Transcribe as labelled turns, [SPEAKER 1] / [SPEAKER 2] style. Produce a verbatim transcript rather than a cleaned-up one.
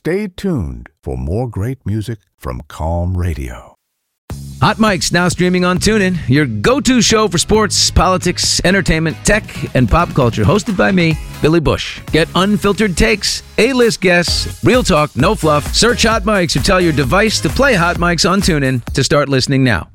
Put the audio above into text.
[SPEAKER 1] stay tuned for more great music from Calm Radio.
[SPEAKER 2] Hot Mic's now streaming on TuneIn, your go-to show for sports, politics, entertainment, tech, and pop culture. Hosted by me, Billy Bush. Get unfiltered takes, A-list guests, real talk, no fluff. Search Hot Mics or tell your device to play Hot Mics on TuneIn to start listening now.